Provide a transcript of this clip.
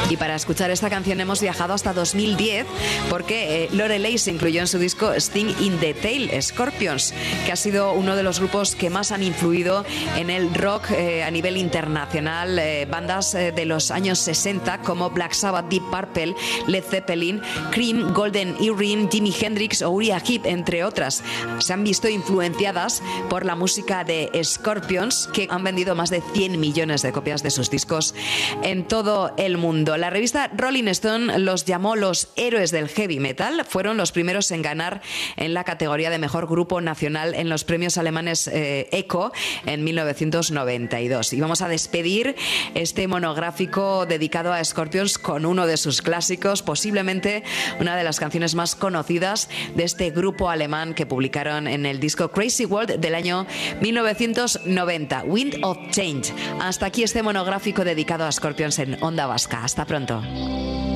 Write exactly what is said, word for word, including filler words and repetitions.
Y para escuchar esta canción hemos viajado hasta dos mil diez porque eh, Loreley se incluyó en su disco Sting in the Tail, Scorpions, que ha sido uno de los grupos que más han influido en el rock eh, a nivel internacional. Eh, bandas eh, de los años sesenta como Black Sabbath, Deep Purple, Led Zeppelin, Cream, Golden Earring, Jimi Hendrix o Uriah Heep, entre otras, se han visto influenciadas por la música de Scorpions, que han vendido más de cien millones de copias de sus discos en todo el mundo. La revista Rolling Stone los llamó los héroes del heavy metal. Fueron los primeros en ganar en la categoría de mejor grupo nacional en los premios alemanes eh, ECHO en mil novecientos noventa y dos. Y vamos a despedir este monográfico dedicado a Scorpions con uno de sus clásicos, posiblemente una de las canciones más conocidas de este grupo alemán que publicaron en el disco Crazy World del año mil novecientos noventa, Wind of Change. Hasta aquí este monográfico dedicado a Scorpions en Onda Vasca. Hasta pronto.